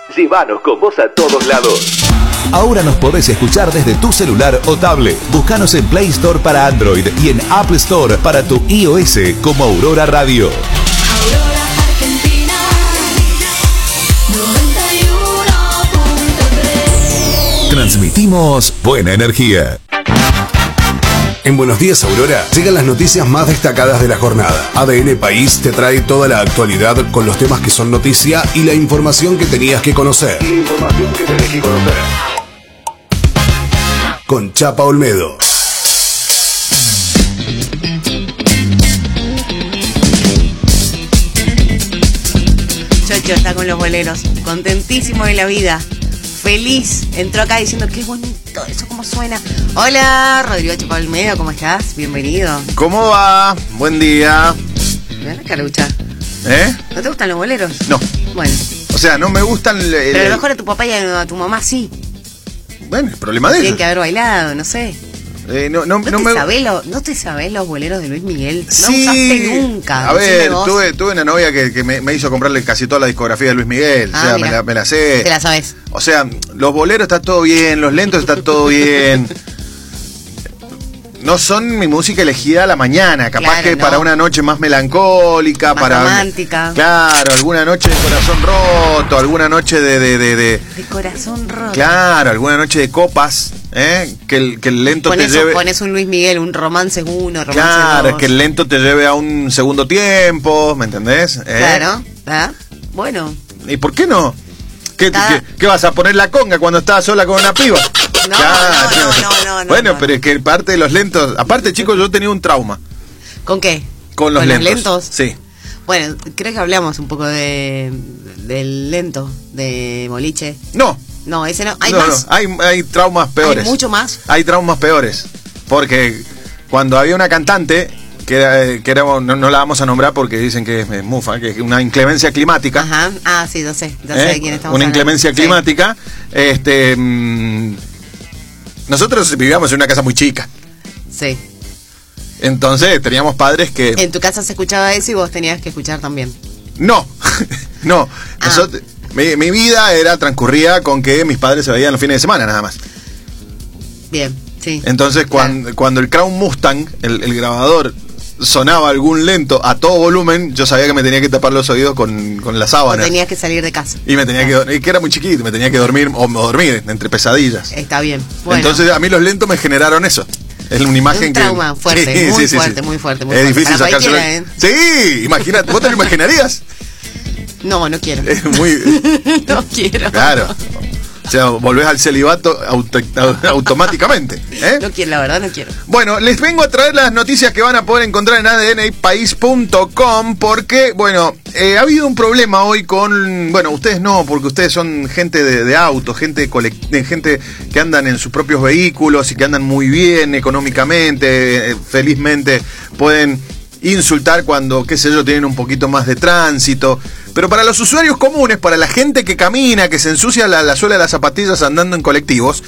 Llévanos con vos a todos lados. Ahora nos podés escuchar desde tu celular o tablet. Búscanos en Play Store para Android y en Apple Store para tu iOS como Aurora Radio. Aurora Argentina 91.3. Transmitimos buena energía. En Buenos Días Aurora llegan las noticias más destacadas de la jornada. ADN País te trae toda la actualidad con los temas que son noticia y la información que tenías que conocer. Con Chapa Olmedo. Chocho está con los boleros, contentísimo de la vida, feliz. Entró acá diciendo qué bonito eso, cómo suena. Hola, Rodrigo Chapa Olmedo, ¿cómo estás? Bienvenido. ¿Cómo va? Buen día. Mirá la carucha. ¿Eh? ¿No te gustan los boleros? No. Bueno. O sea, no me gustan... Pero a lo mejor a tu papá y a tu mamá sí. Bueno, el problema de Tienen ellos. que haber bailado, no sé. ¿No te sabés los boleros de Luis Miguel? No Sí. usaste nunca. A ver, Decime vos. tuve una novia que me hizo comprarle casi toda la discografía de Luis Miguel. Ah, o sea, mira. me la sé. Te la sabés. O sea, los boleros está todo bien, los lentos está todo bien. No son mi música elegida a la mañana, capaz Claro, que no. para una noche más melancólica, Más para romántica. Claro, alguna noche de corazón roto, alguna noche de De corazón roto. claro, alguna noche de copas, que el lento te lleve. Pones un Luis Miguel, un romance 1, romance Claro, 2. que el lento te lleve a un segundo tiempo, ¿me entendés? Claro, ¿ah? Bueno. ¿Y por qué no? ¿Qué vas a poner la conga cuando estás sola con una piba? No, no. Bueno, pero es que parte de los lentos... Aparte, chicos, yo tenía un trauma. ¿Con qué? Con los lentos. Sí. Bueno, creo que hablamos un poco del lento, de boliche. No. No, ese no. ¿Hay No, más? no, hay traumas peores. ¿Hay mucho más? Hay traumas peores. Porque cuando había una cantante... que era no la vamos a nombrar porque dicen que es mufa, que es una inclemencia climática. Ajá. Ah, sí, yo sé de quién estamos una hablando. inclemencia Sí. climática. Nosotros vivíamos en una casa muy chica. Sí. Entonces teníamos padres que... En tu casa se escuchaba eso y vos tenías que escuchar también. No, no. Mi vida transcurría con que mis padres se veían los fines de semana nada más. Bien, sí. Entonces cuando el Crown Mustang, el grabador, sonaba algún lento a todo volumen, yo sabía que me tenía que tapar los oídos con la sábana. O tenías que salir de casa. Y me tenía que era muy chiquito, me tenía que dormir o dormir entre pesadillas. Está bien. Bueno. Entonces a mí los lentos me generaron eso. Es una imagen un trauma que... fuerte, Sí, muy sí, fuerte, sí. muy fuerte, muy es fuerte. difícil Para sacárselo. cualquiera, Sí, imagínate, ¿vos te lo imaginarías? No quiero. Es muy... No quiero. Claro. O sea, volvés al celibato automáticamente. No quiero, la verdad no quiero. Bueno, les vengo a traer las noticias que van a poder encontrar en adnpaís.com porque, bueno, ha habido un problema hoy con... Bueno, ustedes no, porque ustedes son gente de autos, gente que andan en sus propios vehículos y que andan muy bien económicamente, felizmente pueden insultar cuando, qué sé yo, tienen un poquito más de tránsito. Pero para los usuarios comunes, para la gente que camina, que se ensucia la suela de las zapatillas andando en colectivos,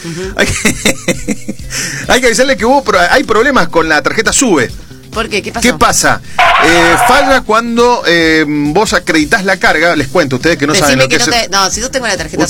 hay que avisarles que hay problemas con la tarjeta SUBE. ¿Por qué? ¿Qué pasó? ¿Qué pasa? Falla cuando vos acreditás la carga. Les cuento, ustedes que no saben lo que es... No, si yo tengo la tarjeta